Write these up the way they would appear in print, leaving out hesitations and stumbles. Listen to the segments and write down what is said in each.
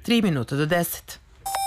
3 minuta do 10.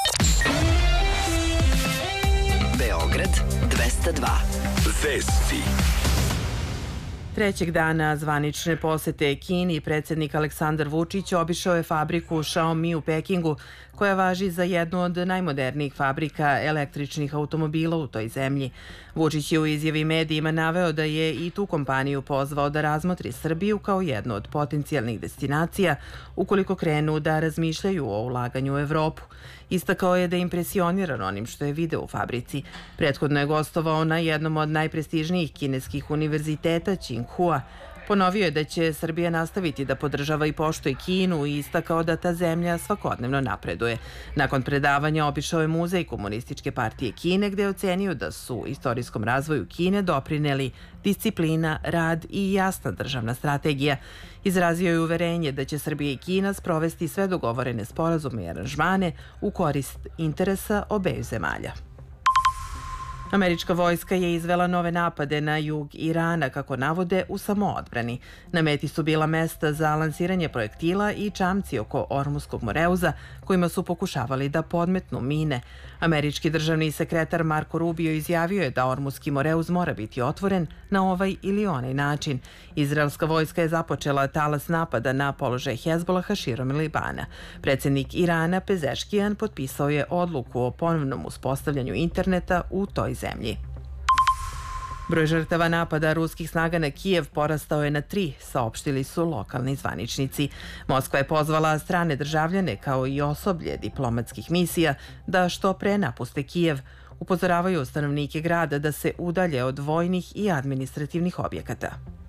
Beograd 202. Vesti. Trećeg dana zvanične posete Kini predsjednik Aleksandar Vučić obišao je fabriku Xiaomi u Pekingu, koja važi za jednu od najmodernijih fabrika električnih automobila u toj zemlji. Vučić je u izjavi medijima naveo da je i tu kompaniju pozvao da razmotri Srbiju kao jednu od potencijalnih destinacija ukoliko krenu da razmišljaju o ulaganju u Evropu. Istakao je da je impresioniran onim što je video u fabrici. Prethodno je gostovao na jednom od najprestižnijih kineskih univerziteta Tsinghua. Ponovio je da će Srbija nastaviti da podržava i poštuje Kinu i istakao da ta zemlja svakodnevno napreduje. Nakon predavanja obišao je muzej Komunističke partije Kine, gde je ocenio da su istorijskom razvoju Kine doprineli disciplina, rad i jasna državna strategija. Izrazio je uverenje da će Srbija i Kina sprovesti sve dogovorene sporazume i aranžmane u korist interesa obeju zemalja. Američka vojska je izvela nove napade na jug Irana, kako navode, u samoodbrani. Na meti su bila mesta za lansiranje projektila i čamci oko Ormuskog moreuza, kojima su pokušavali da podmetnu mine. Američki državni sekretar Marko Rubio izjavio je da Ormuski moreuz mora biti otvoren na ovaj ili onaj način. Izraelska vojska je započela talas napada na položaj Hezbolaha širom Libana. Predsjednik Irana Pezeškijan potpisao je odluku o ponovnom uspostavljanju interneta u toj zemlji. Broj žrtava napada ruskih snaga na Kijev porastao je na 3, saopštili su lokalni zvaničnici. Moskva je pozvala strane državljane kao i osoblje diplomatskih misija da što pre napuste Kijev. Upozoravaju stanovnike grada da se udalje od vojnih i administrativnih objekata.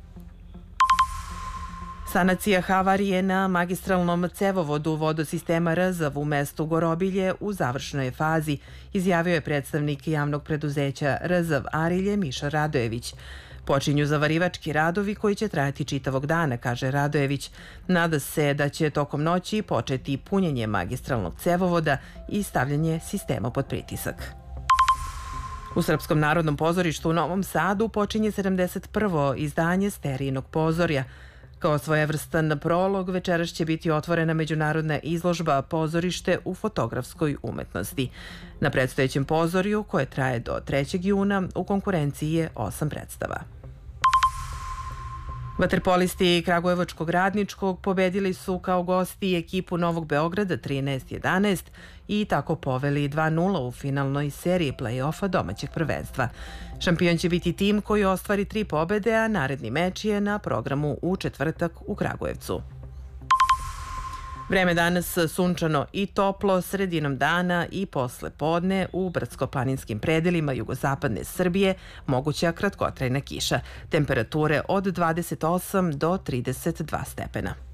Sanacija havarije na magistralnom cevovodu vodosistema Rzav u mestu Gorobilje u završnoj je fazi, izjavio je predstavnik javnog preduzeća Rzav Arilje Miša Radojević. Počinju zavarivački radovi koji će trajati čitavog dana, kaže Radojević. Nada se da će tokom noći početi punjenje magistralnog cevovoda i stavljanje sistema pod pritisak. U Srpskom narodnom pozorištu u Novom Sadu počinje 71. izdanje Sterijinog pozorja. Kao svojevrstan prolog, večeras će biti otvorena međunarodna izložba Pozorište u fotografskoj umetnosti. Na predstojećem pozorju, koje traje do 3. juna, u konkurenciji je 8 predstava. Vaterpolisti Kragujevačkog Radničkog pobedili su kao gosti ekipu Novog Beograda 13-11 i tako poveli 2-0 u finalnoj seriji play-offa domaćeg prvenstva. Šampion će biti tim koji ostvari 3 pobede, a naredni meč je na programu u četvrtak u Kragujevcu. Vreme danas sunčano i toplo, sredinom dana i posle podne u brdsko-planinskim predelima jugozapadne Srbije moguća kratkotrajna kiša. Temperature od 28 do 32 stepena.